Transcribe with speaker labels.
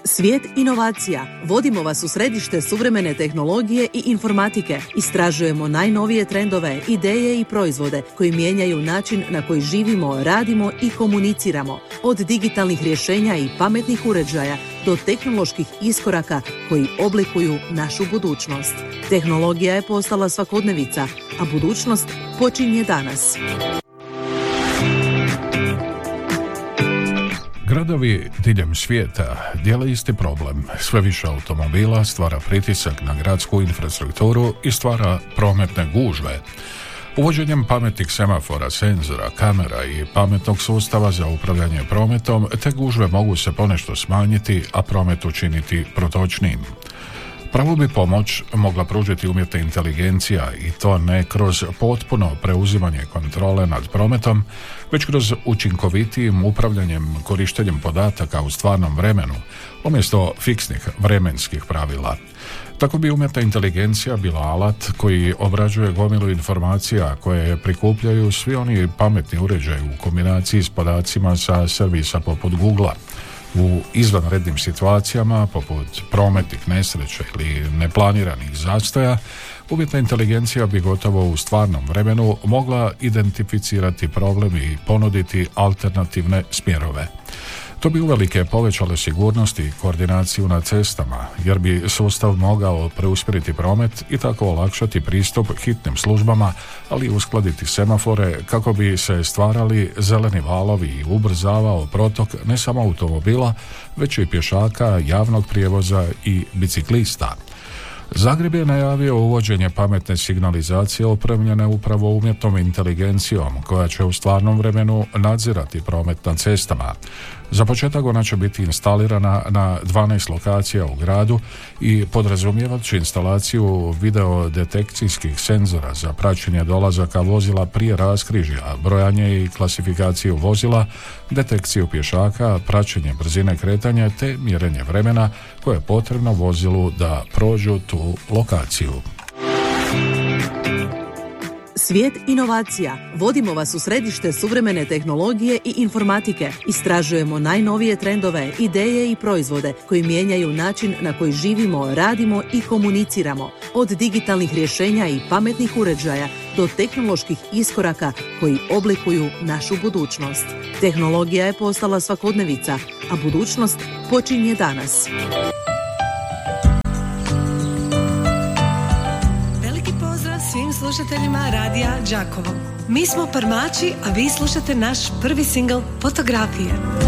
Speaker 1: Svijet inovacija. Vodimo vas u središte suvremene tehnologije i informatike. Istražujemo najnovije trendove, ideje i proizvode koji mijenjaju način na koji živimo, radimo i komuniciramo. Od digitalnih rješenja i pametnih uređaja do tehnoloških iskoraka koji oblikuju našu budućnost. Tehnologija je postala svakodnevica, a budućnost počinje danas.
Speaker 2: Gradovi diljem svijeta dijele isti problem. Sve više automobila stvara pritisak na gradsku infrastrukturu i stvara prometne gužve. Uvođenjem pametnih semafora, senzora, kamera i pametnog sustava za upravljanje prometom, te gužve mogu se ponešto smanjiti, a promet učiniti protočnijim. Pravu bi pomoć mogla pružiti umjetna inteligencija i to ne kroz potpuno preuzimanje kontrole nad prometom, već kroz učinkovitijim upravljanjem korištenjem podataka u stvarnom vremenu, umjesto fiksnih vremenskih pravila. Tako bi umjetna inteligencija bila alat koji obrađuje gomilu informacija koje prikupljaju svi oni pametni uređaji u kombinaciji s podacima sa servisa poput Google-a. U izvanrednim situacijama, poput prometnih nesreća ili neplaniranih zastoja, umjetna inteligencija bi gotovo u stvarnom vremenu mogla identificirati problem i ponuditi alternativne smjerove. To bi uvelike povećalo sigurnost i koordinaciju na cestama, jer bi sustav mogao preusmjeriti promet i tako olakšati pristup hitnim službama, ali i uskladiti semafore kako bi se stvarali zeleni valovi i ubrzavao protok ne samo automobila, već i pješaka, javnog prijevoza i biciklista. Zagreb je najavio uvođenje pametne signalizacije opremljene upravo umjetnom inteligencijom koja će u stvarnom vremenu nadzirati promet na cestama. Za početak ona će biti instalirana na 12 lokacija u gradu i podrazumijevat će instalaciju videodetekcijskih senzora za praćenje dolazaka vozila prije raskrižja, brojanje i klasifikaciju vozila, detekciju pješaka, praćenje brzine kretanja te mjerenje vremena koje je potrebno vozilu da prođu tu lokaciju.
Speaker 1: Svijet inovacija. Vodimo vas u središte suvremene tehnologije i informatike. Istražujemo najnovije trendove, ideje i proizvode koji mijenjaju način na koji živimo, radimo i komuniciramo. Od digitalnih rješenja i pametnih uređaja do tehnoloških iskoraka koji oblikuju našu budućnost. Tehnologija je postala svakodnevica, a budućnost počinje danas.
Speaker 3: Svim slušateljima Radija Đakovo. Mi smo Parmači, a vi slušate naš prvi singl Fotografije.